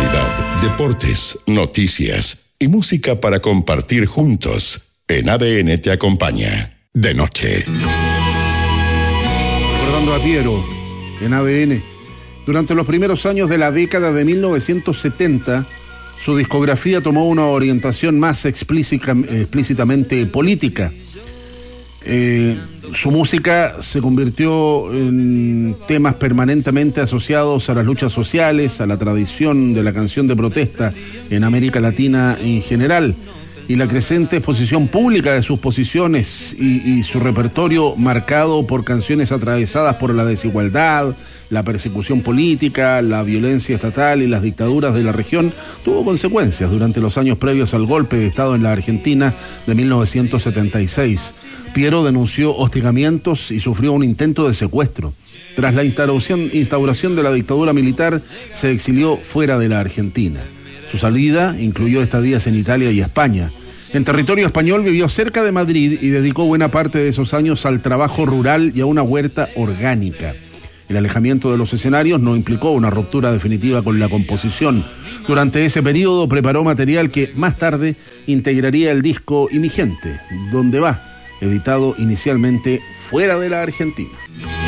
actualidad, deportes, noticias y música para compartir juntos. En ADN te acompaña de noche. Recordando a Piero en ADN. Durante los primeros años de la década de 1970, su discografía tomó una orientación más explícitamente política. Su música se convirtió en temas permanentemente asociados a las luchas sociales, a la tradición de la canción de protesta en América Latina en general, y la creciente exposición pública de sus posiciones y su repertorio marcado por canciones atravesadas por la desigualdad, la persecución política, la violencia estatal y las dictaduras de la región tuvo consecuencias durante los años previos al golpe de Estado en la Argentina de 1976. Piero denunció hostigamientos y sufrió un intento de secuestro. Tras la instauración de la dictadura militar, se exilió fuera de la Argentina. Su salida incluyó estadías en Italia y España. En territorio español vivió cerca de Madrid y dedicó buena parte de esos años al trabajo rural y a una huerta orgánica. El alejamiento de los escenarios no implicó una ruptura definitiva con la composición. Durante ese periodo preparó material que más tarde integraría el disco Y mi gente, ¿Dónde va?, editado inicialmente fuera de la Argentina.